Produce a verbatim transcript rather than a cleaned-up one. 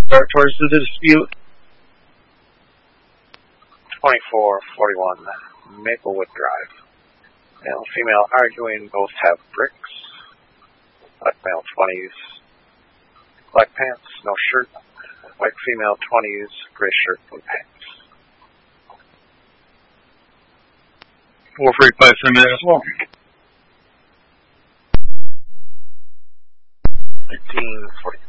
Start towards the dispute. twenty-four forty-one Maplewood Drive. Male, female arguing, both have bricks. Black male twenties. Black pants, no shirt. White female twenties, gray shirt, blue pants. four forty-five, send me that as well. Nineteen forty.